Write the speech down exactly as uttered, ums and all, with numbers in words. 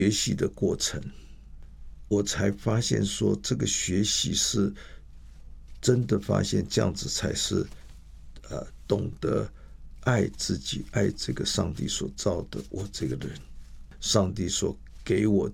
学习的过程，我才发现说这个学习是真的发现这样子才是呃懂得爱自己，爱这个上帝所造的我这个人，上帝所给我